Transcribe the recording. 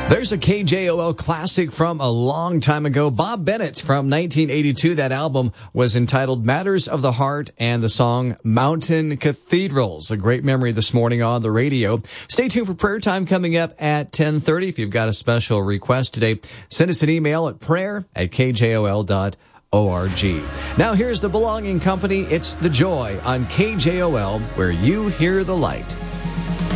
There's a KJOL classic from a long time ago. Bob Bennett from 1982. That album was entitled Matters of the Heart, and the song Mountain Cathedrals. A great memory this morning on the radio. Stay tuned for prayer time coming up at 10:30. If you've got a special request today, send us an email at prayer@kjol.org. Now here's the Belonging Company. It's The Joy on KJOL, where you hear the light.